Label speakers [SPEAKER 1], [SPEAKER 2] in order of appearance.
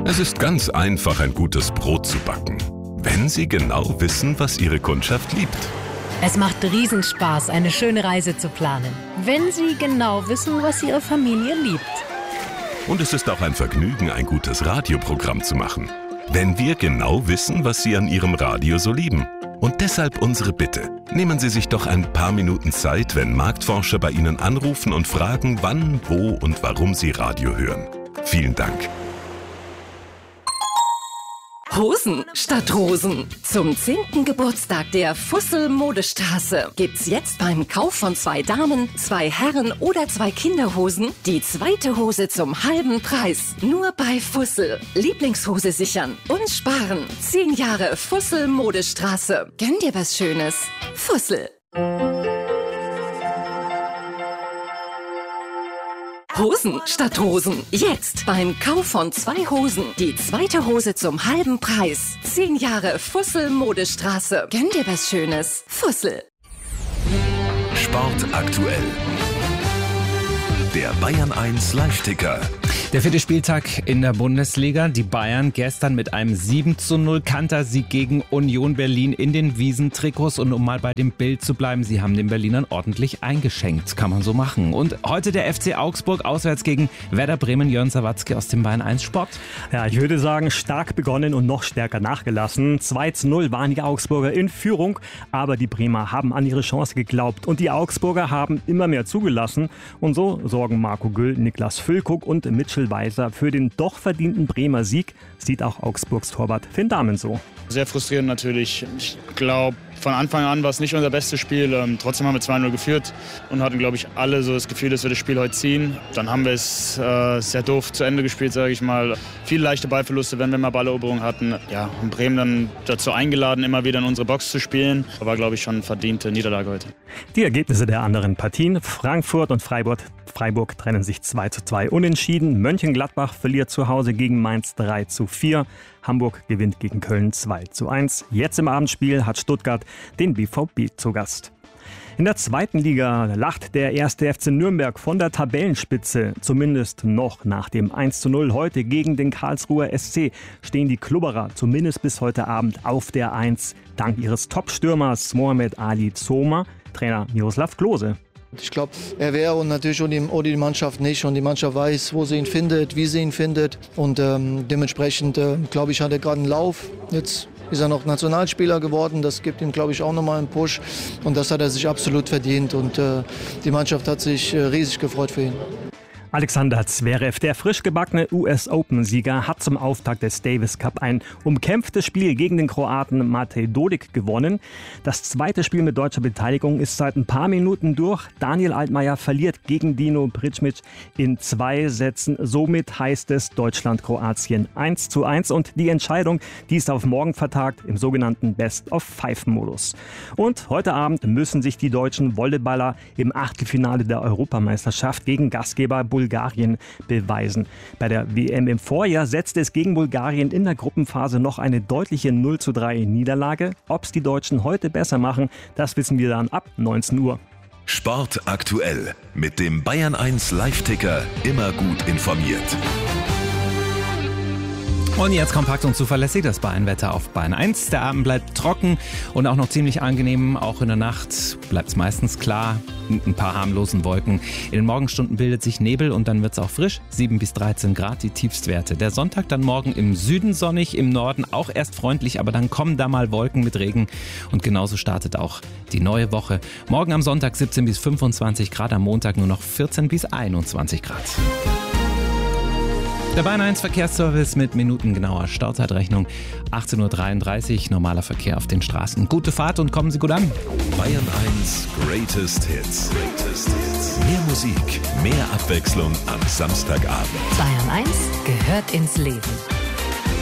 [SPEAKER 1] Es ist ganz einfach, ein gutes Brot zu backen, wenn Sie genau wissen, was Ihre Kundschaft liebt.
[SPEAKER 2] Es macht Riesenspaß, eine schöne Reise zu planen, wenn Sie genau wissen, was Ihre Familie liebt.
[SPEAKER 1] Und es ist auch ein Vergnügen, ein gutes Radioprogramm zu machen, wenn wir genau wissen, was Sie an Ihrem Radio so lieben. Und deshalb unsere Bitte. Nehmen Sie sich doch ein paar Minuten Zeit, wenn Marktforscher bei Ihnen anrufen und fragen, wann, wo und warum Sie Radio hören. Vielen Dank.
[SPEAKER 3] Hosen statt Rosen. Zum 10. Geburtstag der Fussel Modestraße gibt's jetzt beim Kauf von 2 Damen, 2 Herren oder 2 Kinderhosen die zweite Hose zum halben Preis. Nur bei Fussel. Lieblingshose sichern und sparen. 10 Jahre Fussel Modestraße. Gönn dir was Schönes. Fussel. Hosen statt Rosen. Jetzt beim Kauf von 2 Hosen die zweite Hose zum halben Preis. 10 Jahre Fussel Modestraße. Gönn dir was Schönes. Fussel.
[SPEAKER 4] Sport aktuell. Der Bayern 1 Live-Ticker.
[SPEAKER 5] Der 4. Spieltag in der Bundesliga. Die Bayern gestern mit einem 7:0 Kantersieg gegen Union Berlin in den Wiesentrikots. Und um mal bei dem Bild zu bleiben, sie haben den Berlinern ordentlich eingeschenkt. Kann man so machen. Und heute der FC Augsburg auswärts gegen Werder Bremen. Jörn Sawatzki aus dem Bayern 1 Sport.
[SPEAKER 6] Ja, ich würde sagen, stark begonnen und noch stärker nachgelassen. 2:0 waren die Augsburger in Führung. Aber die Bremer haben an ihre Chance geglaubt. Und die Augsburger haben immer mehr zugelassen. Und so sorgen Marco Güll, Niklas Füllkrug und Mitchell Weiser für den doch verdienten Bremer Sieg, sieht auch Augsburgs Torwart Finn Dahmen so.
[SPEAKER 7] Sehr frustrierend natürlich. Ich glaube, von Anfang an war es nicht unser bestes Spiel. Trotzdem haben wir 2:0 geführt und hatten, glaube ich, alle so das Gefühl, dass wir das Spiel heute ziehen. Dann haben wir es sehr doof zu Ende gespielt, sage ich mal. Viele leichte Ballverluste, wenn wir mal Balleroberung hatten. Ja, und Bremen dann dazu eingeladen, immer wieder in unsere Box zu spielen. War, glaube ich, schon eine verdiente Niederlage heute.
[SPEAKER 6] Die Ergebnisse der anderen Partien. Frankfurt und Freiburg trennen sich 2:2 unentschieden. Mönchengladbach verliert zu Hause gegen Mainz 3:4. Hamburg gewinnt gegen Köln 2:1. Jetzt im Abendspiel hat Stuttgart den BVB zu Gast. In der zweiten Liga lacht der 1. FC Nürnberg von der Tabellenspitze. Zumindest noch nach dem 1:0 heute gegen den Karlsruher SC stehen die Klubberer zumindest bis heute Abend auf der 1. Dank ihres Top-Stürmers Mohamed Ali Zoma, Trainer Miroslav Klose.
[SPEAKER 8] Ich glaube, er wäre und natürlich auch die Mannschaft nicht. Und die Mannschaft weiß, wo sie ihn findet, wie sie ihn findet. Und dementsprechend, glaube ich, hat er gerade einen Lauf. Jetzt ist er noch Nationalspieler geworden. Das gibt ihm, glaube ich, auch nochmal einen Push. Und das hat er sich absolut verdient. Und die Mannschaft hat sich riesig gefreut für ihn.
[SPEAKER 6] Alexander Zverev, der frisch gebackene US-Open-Sieger, hat zum Auftakt des Davis Cup ein umkämpftes Spiel gegen den Kroaten Matej Dodik gewonnen. Das zweite Spiel mit deutscher Beteiligung ist seit ein paar Minuten durch. Daniel Altmaier verliert gegen Dino Bricmic in 2 Sätzen. Somit heißt es Deutschland-Kroatien 1:1 und die Entscheidung, die ist auf morgen vertagt im sogenannten Best-of-5-Modus. Und heute Abend müssen sich die deutschen Volleyballer im Achtelfinale der Europameisterschaft gegen Gastgeber Bulgarien beweisen. Bei der WM im Vorjahr setzte es gegen Bulgarien in der Gruppenphase noch eine deutliche 0:3 Niederlage. Ob es die Deutschen heute besser machen, das wissen wir dann ab 19 Uhr.
[SPEAKER 4] Sport aktuell mit dem Bayern 1 Live-Ticker, immer gut informiert.
[SPEAKER 5] Und jetzt kompakt und zuverlässig das Bayern-Wetter auf Bayern 1. Der Abend bleibt trocken und auch noch ziemlich angenehm. Auch in der Nacht bleibt es meistens klar. Ein paar harmlosen Wolken. In den Morgenstunden bildet sich Nebel und dann wird es auch frisch. 7 bis 13 Grad die Tiefstwerte. Der Sonntag dann morgen im Süden sonnig, im Norden auch erst freundlich, aber dann kommen da mal Wolken mit Regen. Und genauso startet auch die neue Woche. Morgen am Sonntag 17 bis 25 Grad, am Montag nur noch 14 bis 21 Grad. Der Bayern 1 Verkehrsservice mit minutengenauer Stauzeitrechnung. 18:33 Uhr, normaler Verkehr auf den Straßen. Gute Fahrt und kommen Sie gut an.
[SPEAKER 4] Bayern 1 Greatest Hits. Mehr Musik, mehr Abwechslung am Samstagabend.
[SPEAKER 2] Bayern 1 gehört ins Leben.